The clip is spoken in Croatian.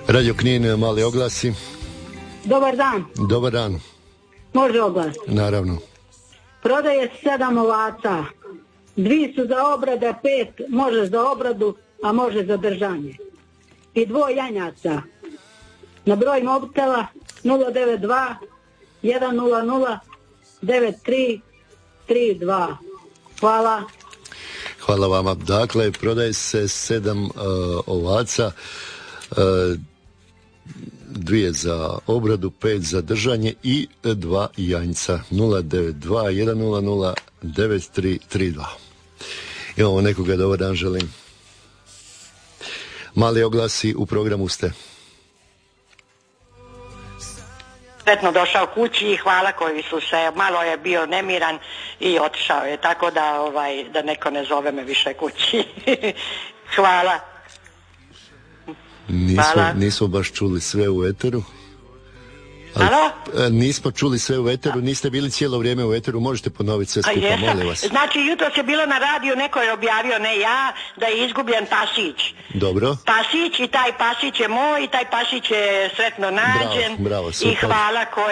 Radio Knin, mali oglasi. Dobar dan. Dobar dan. Može oglas? Naravno. Prodaje 7 ovaca. 2 su za obrade, 5 može za obradu, a može za držanje. I 2 janjaca. Na broj mobitela 092 100 9332. Hvala. Hvala vama. Dakle, prodaje se 7 ovaca, 2 za obradu, 5 za držanje i 2 janjca. 092 100 9332. Imamo nekoga, dobar dan želim. Mali oglasi, u programu ste. Sretno došao kući i hvala koji su se, malo je bio nemiran i otišao je, tako da da neko ne zove me više kući. Hvala. Nismo baš čuli sve u eteru. Halo? Nismo čuli sve u eteru, niste bili cijelo vrijeme u eteru, možete ponoviti sve skupa, molim vas. Znači, jutros je bilo na radiju, neko je objavio, ne ja, da je izgubljen pasić. Dobro. Pasić i taj pasić je moj i taj pasić je sretno nađen. Bravo, super. I hvala